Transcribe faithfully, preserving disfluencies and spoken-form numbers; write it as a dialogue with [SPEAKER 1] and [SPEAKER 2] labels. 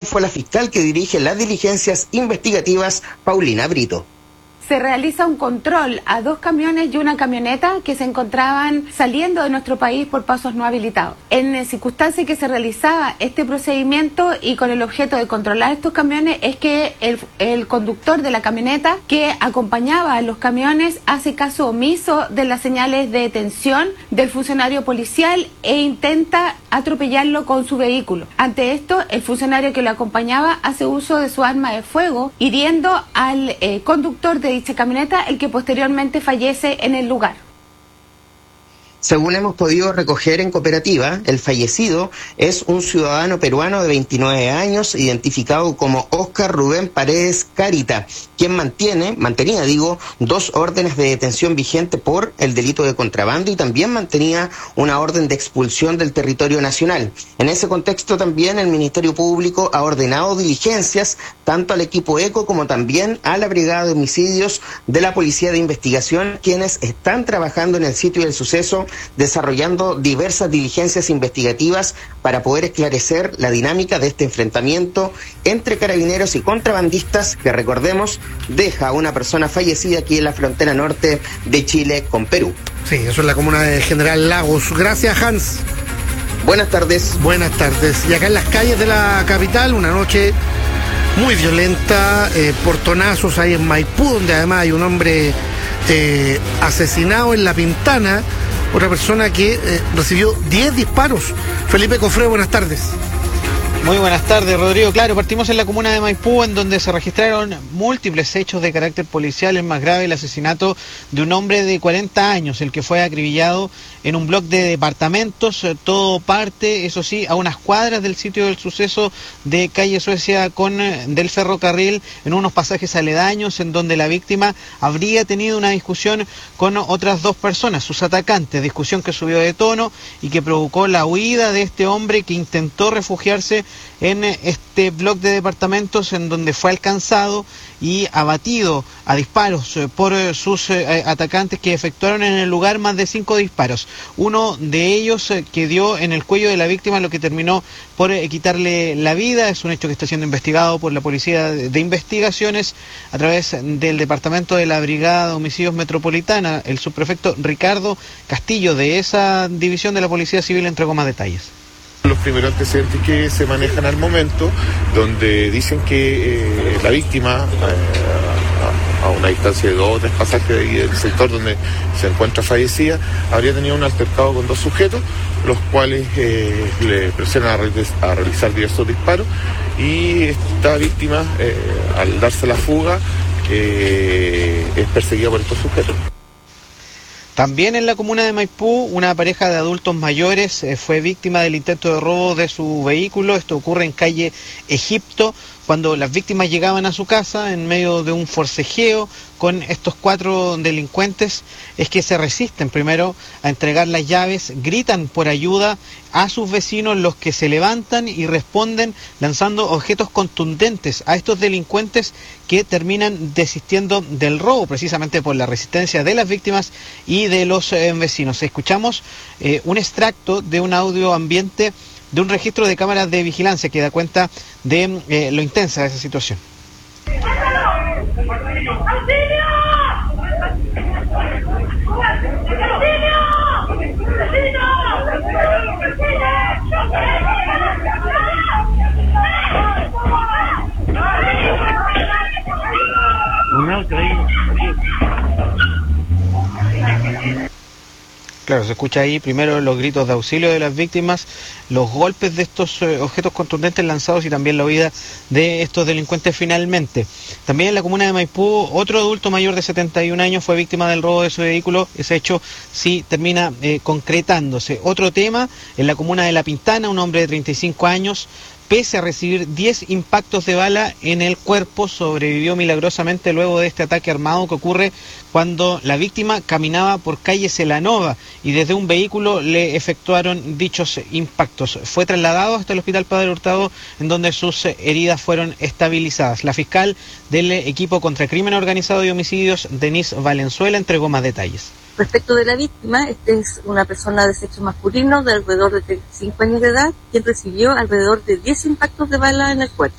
[SPEAKER 1] fue la fiscal que dirige las diligencias investigativas, Paulina Brito.
[SPEAKER 2] Se realiza un control a dos camiones y una camioneta que se encontraban saliendo de nuestro país por pasos no habilitados. En circunstancia que se realizaba este procedimiento y con el objeto de controlar estos camiones es que el, el conductor de la camioneta que acompañaba a los camiones hace caso omiso de las señales de detención del funcionario policial e intenta atropellarlo con su vehículo. Ante esto, el funcionario que lo acompañaba hace uso de su arma de fuego, hiriendo al eh, conductor de dicha camioneta, el que posteriormente fallece en el lugar.
[SPEAKER 1] Según hemos podido recoger en cooperativa, el fallecido es un ciudadano peruano de veintinueve años, identificado como Óscar Rubén Paredes Carita, quien mantiene, mantenía, digo, dos órdenes de detención vigentes por el delito de contrabando y también mantenía una orden de expulsión del territorio nacional. En ese contexto también el Ministerio Público ha ordenado diligencias tanto al equipo ECO como también a la Brigada de Homicidios de la Policía de Investigación, quienes están trabajando en el sitio del suceso, desarrollando diversas diligencias investigativas para poder esclarecer la dinámica de este enfrentamiento entre carabineros y contrabandistas que, recordemos, deja a una persona fallecida aquí en la frontera norte de Chile con Perú.
[SPEAKER 3] Sí, eso es la comuna de General Lagos. Gracias, Hans.
[SPEAKER 1] Buenas tardes.
[SPEAKER 3] Buenas tardes. Y acá en las calles de la capital, una noche muy violenta, eh, portonazos ahí en Maipú, donde además hay un hombre eh, asesinado en La Pintana. Otra persona que eh, recibió diez disparos. Felipe Cofré, buenas tardes.
[SPEAKER 4] Muy buenas tardes, Rodrigo. Claro, partimos en la comuna de Maipú, en donde se registraron múltiples hechos de carácter policial. El más grave, el asesinato de un hombre de cuarenta años, el que fue acribillado en un bloque de departamentos. Todo parte, eso sí, a unas cuadras del sitio del suceso de calle Suecia con del ferrocarril, en unos pasajes aledaños, en donde la víctima habría tenido una discusión con otras dos personas, sus atacantes, discusión que subió de tono y que provocó la huida de este hombre, que intentó refugiarse en este bloque de departamentos, en donde fue alcanzado y abatido a disparos por sus atacantes, que efectuaron en el lugar más de cinco disparos. Uno de ellos que dio en el cuello de la víctima, lo que terminó por quitarle la vida. Es un hecho que está siendo investigado por la Policía de Investigaciones a través del Departamento de la Brigada de Homicidios Metropolitana. El subprefecto Ricardo Castillo de esa división de la Policía Civil entregó más detalles.
[SPEAKER 5] Los primeros antecedentes que se manejan al momento, donde dicen que eh, la víctima, eh, a, a una distancia de dos o tres pasajes de ahí del sector donde se encuentra fallecida, habría tenido un altercado con dos sujetos, los cuales eh, le presionan a, re a realizar diversos disparos, y esta víctima, eh, al darse la fuga, eh, es perseguida por estos sujetos.
[SPEAKER 4] También en la comuna de Maipú, una pareja de adultos mayores eh, fue víctima del intento de robo de su vehículo. Esto ocurre en calle Egipto, cuando las víctimas llegaban a su casa en medio de un forcejeo con estos cuatro delincuentes. Es que se resisten primero a entregar las llaves, gritan por ayuda a sus vecinos, los que se levantan y responden lanzando objetos contundentes a estos delincuentes, que terminan desistiendo del robo precisamente por la resistencia de las víctimas y de los eh, vecinos. Escuchamos eh, un extracto de un audio ambiente de un registro de cámaras de vigilancia que da cuenta de eh, lo intensa de esa situación. Claro, se escucha ahí primero los gritos de auxilio de las víctimas, los golpes de estos eh, objetos contundentes lanzados y también la huida de estos delincuentes finalmente. También en la comuna de Maipú, otro adulto mayor de setenta y un años fue víctima del robo de su vehículo. Ese hecho sí termina eh, concretándose. Otro tema, en la comuna de La Pintana, un hombre de treinta y cinco años, pese a recibir diez impactos de bala en el cuerpo, sobrevivió milagrosamente luego de este ataque armado que ocurre cuando la víctima caminaba por calle Celanova y desde un vehículo le efectuaron dichos impactos. Fue trasladado hasta el Hospital Padre Hurtado, en donde sus heridas fueron estabilizadas. La fiscal del equipo contra crimen organizado y homicidios, Denise Valenzuela, entregó más detalles.
[SPEAKER 6] Respecto de la víctima, esta es una persona de sexo masculino de alrededor de treinta y cinco años de edad, quien recibió alrededor de diez impactos de bala en el cuerpo.